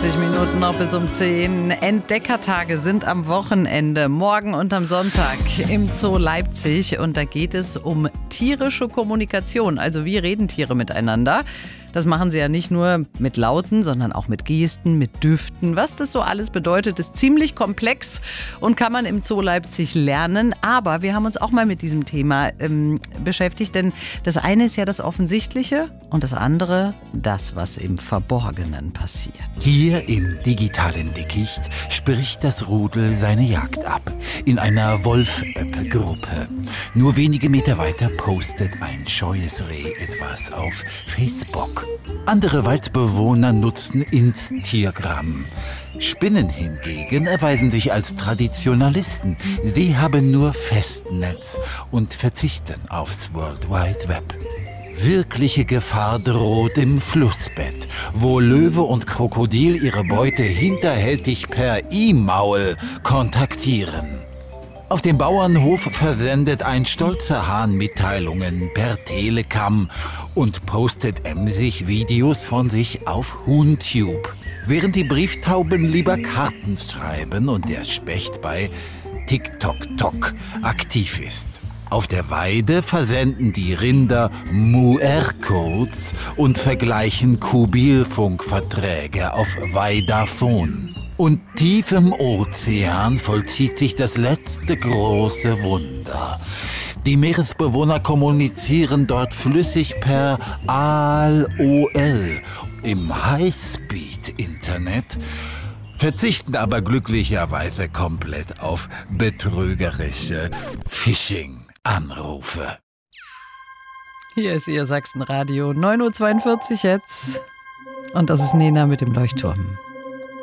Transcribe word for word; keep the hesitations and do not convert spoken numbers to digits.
vierzig Minuten noch bis um zehn. Entdeckertage sind am Wochenende, morgen und am Sonntag im Zoo Leipzig. Und da geht es um tierische Kommunikation. Also wie reden Tiere miteinander? Das machen sie ja nicht nur mit Lauten, sondern auch mit Gesten, mit Düften. Was das so alles bedeutet, ist ziemlich komplex und kann man im Zoo Leipzig lernen. Aber wir haben uns auch mal mit diesem Thema ähm, beschäftigt, denn das eine ist ja das Offensichtliche und das andere das, was im Verborgenen passiert. Hier im digitalen Dickicht spricht das Rudel seine Jagd ab. In einer Wolf-App-Gruppe. Nur wenige Meter weiter postet ein scheues Reh etwas auf Facebook. Andere Waldbewohner nutzen Instagram. Spinnen hingegen erweisen sich als Traditionalisten. Sie haben nur Festnetz und verzichten aufs World Wide Web. Wirkliche Gefahr droht im Flussbett, wo Löwe und Krokodil ihre Beute hinterhältig per E-Mail kontaktieren. Auf dem Bauernhof versendet ein stolzer Hahn Mitteilungen per Telegram und postet emsig Videos von sich auf Huhntube, während die Brieftauben lieber Karten schreiben und der Specht bei TikTok aktiv ist. Auf der Weide versenden die Rinder M U R-Codes und vergleichen Mobilfunkverträge auf Vodafone. Und tief im Ozean vollzieht sich das letzte große Wunder. Die Meeresbewohner kommunizieren dort flüssig per A O L im Highspeed-Internet, verzichten aber glücklicherweise komplett auf betrügerische Phishing-Anrufe. Hier ist Ihr Sachsenradio, neun Uhr zweiundvierzig jetzt. Und das ist Nena mit dem Leuchtturm.